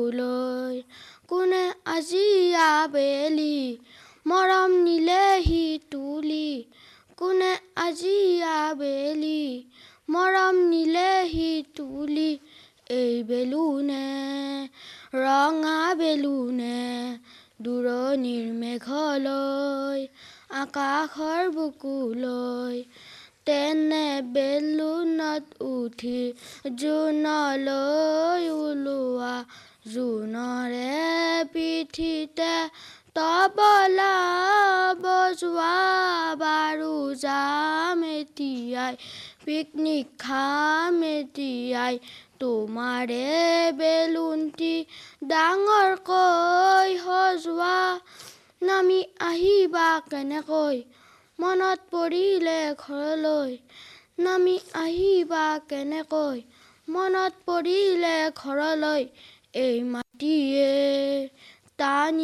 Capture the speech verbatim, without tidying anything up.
লৈ কোনে আজি আবেলি মৰম নিলেহি তুলি কোনে আজি আবেলি মৰম নিলেহি তুলি এই বেলুনে ৰঙা বেলুনে দূৰণিৰ মেঘলৈ আকাশৰ বুকুলৈ তেনে বেলুনত উঠি জোনলৈ ওলোৱা জোনৰে পিঠিতে তবলা বজোৱা বাৰু যাম এতিয়াই পিকনিক খাম এতিয়াই তোমাৰে বেলুনটি ডাঙৰকৈ সজোৱা নামি আহিবা কেনেকৈ মনত পৰিলে ঘৰলৈ নামি আহিবা কেনেকৈ মনত পৰিলে ঘৰলৈ এই মাটিয়ে টানি